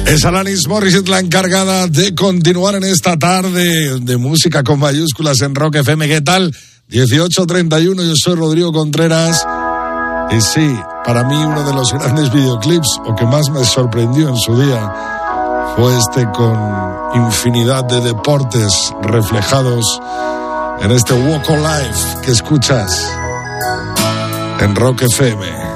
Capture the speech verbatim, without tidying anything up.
Es Alanis Morissette la encargada de continuar en esta tarde de música con mayúsculas en Rock F M. ¿Qué tal? dieciocho treinta y uno, yo soy Rodrigo Contreras. Y sí, para mí uno de los grandes videoclips, o que más me sorprendió en su día, fue este con infinidad de deportes reflejados en este Walk of Life que escuchas en Rock F M.